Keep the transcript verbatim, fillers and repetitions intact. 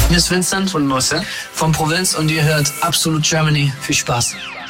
Hier ist Vincent von Marcel von Provinz und ihr hört Absolut Germany. Viel Spaß.